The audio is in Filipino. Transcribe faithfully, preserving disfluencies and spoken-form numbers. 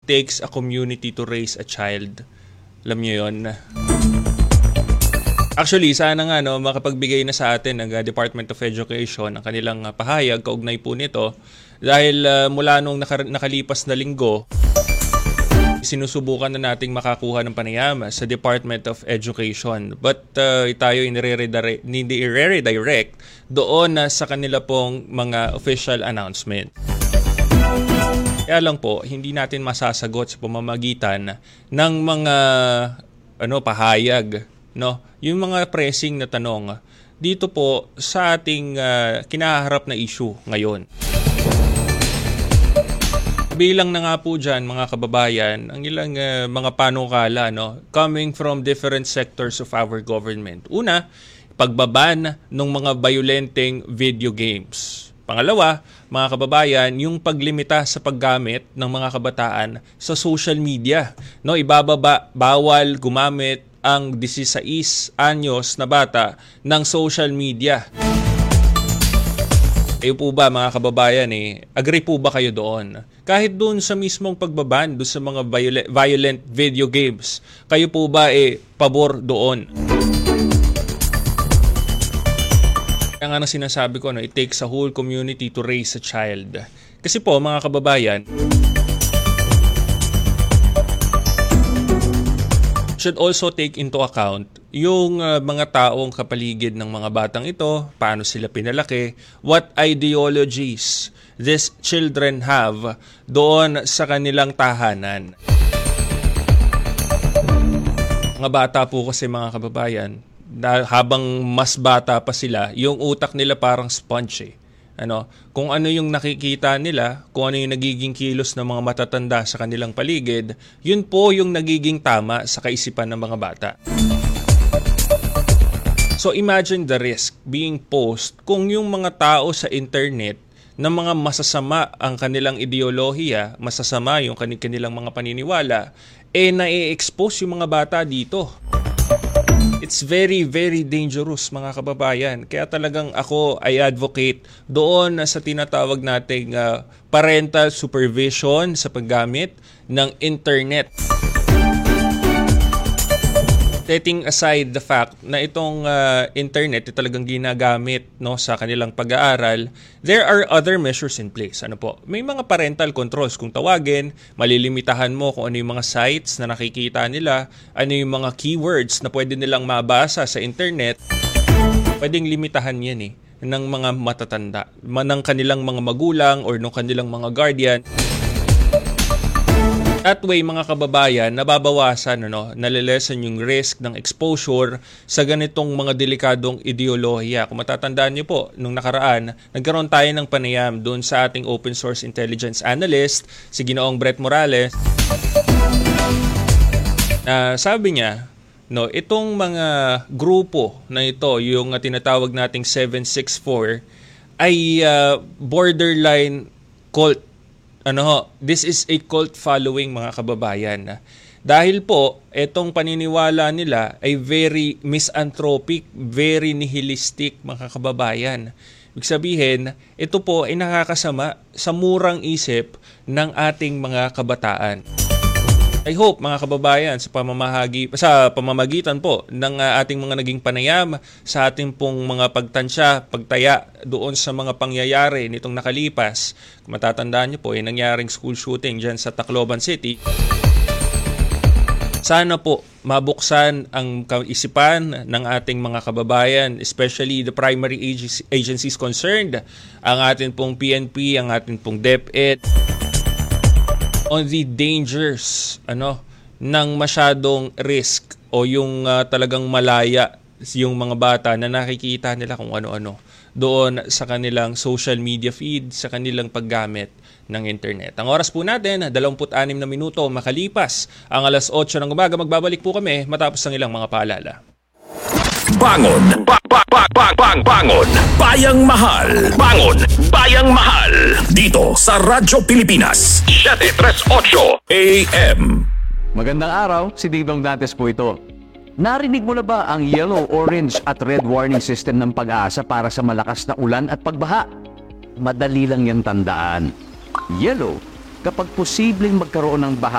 takes a community to raise a child. Alam niyo yun? Actually, sana nga no, makapagbigay na sa atin ng uh, Department of Education ang kanilang uh, pahayag kaugnay po nito dahil uh, mula nung naka- nakalipas na linggo, sinusubukan na nating makakuha ng panayam sa Department of Education. But uh, tayo i-redirect doon uh, sa kanila pong mga official announcement. Kaya lang po, hindi natin masasagot sa pamamagitan ng mga ano pahayag, no? Yung mga pressing na tanong dito po sa ating uh, kinaharap na issue ngayon. Bilang na nga po dyan, mga kababayan, ang ilang uh, mga panukala, no, coming from different sectors of our government. Una, pagbaban ng mga violenteng video games. Pangalawa, mga kababayan, yung paglimita sa paggamit ng mga kabataan sa social media. No, ibababa, bawal gumamit ang labinwalo anyos na bata ng social media. Kayo po ba mga kababayan eh, agree po ba kayo doon? Kahit doon sa mismong pagbaban, doon sa mga violent, violent video games, kayo po ba eh, pabor doon? Kaya nga na sinasabi ko, no, it takes a whole community to raise a child. Kasi po mga kababayan, should also take into account yung uh, mga taong kapaligid ng mga batang ito, paano sila pinalaki, what ideologies these children have doon sa kanilang tahanan. Mga bata po kasi mga kababayan, na habang mas bata pa sila, yung utak nila parang sponge eh. Ano, kung ano yung nakikita nila, kung ano yung nagiging kilos ng mga matatanda sa kanilang paligid, yun po yung nagiging tama sa kaisipan ng mga bata. So imagine the risk being posed kung yung mga tao sa internet na mga masasama ang kanilang ideolohiya, masasama yung kanilang mga paniniwala, eh na-expose yung mga bata dito. It's very, very dangerous mga kababayan. Kaya talagang ako ay advocate doon sa tinatawag nating uh, parental supervision sa paggamit ng internet. Setting aside the fact na itong uh, internet ay talagang ginagamit no, sa kanilang pag-aaral, there are other measures in place. Ano po? May mga parental controls kung tawagin, malilimitahan mo kung ano yung mga sites na nakikita nila, ano yung mga keywords na pwede nilang mabasa sa internet. Pwedeng limitahan yan eh, ng mga matatanda, ng kanilang mga magulang or ng kanilang mga guardian. That way, mga kababayan, nababawasan, ano, nalilesen yung risk ng exposure sa ganitong mga delikadong ideolohiya. Kung matatandaan niyo po, nung nakaraan, nagkaroon tayo ng panayam doon sa ating open source intelligence analyst, si Ginoong Brett Morales. Uh, sabi niya, no, itong mga grupo na ito, yung uh, tinatawag nating seven six four, ay uh, borderline cult. Ano ho, this is a cult following mga kababayan. Dahil po, etong paniniwala nila ay very misanthropic, very nihilistic mga kababayan. Ibig sabihin, ito po ay nakakasama sa murang isip ng ating mga kabataan. I hope mga kababayan sa pamamahagi sa pamamagitan po ng uh, ating mga naging panayam sa ating pong mga pagtansya, pagtaya doon sa mga pangyayari nitong nakalipas. Kung matatandaan niyo po, ay nangyaring school shooting diyan sa Tacloban City. Sana po mabuksan ang kaisipan ng ating mga kababayan, especially the primary agencies concerned, ang ating pong P N P, ang ating pong DepEd, on the dangers ano ng masyadong risk o yung uh, talagang malaya yung mga bata na nakikita nila kung ano-ano doon sa kanilang social media feed, sa kanilang paggamit ng internet. Ang oras po natin, dalawampu't anim na minuto makalipas ang alas otso ng umaga. Magbabalik po kami matapos ang ilang mga paalala. Bangon! Ba- ba- ba- ba- bang- bangon! Bayang Mahal! Bangon! Bayang Mahal! Dito sa Radyo Pilipinas, seven three eight A M. Magandang araw, si Dingdong Dantes po ito. Narinig mo na ba ang yellow, orange at red warning system ng Pag-asa para sa malakas na ulan at pagbaha? Madali lang yan tandaan. Yellow, kapag posibleng magkaroon ng baha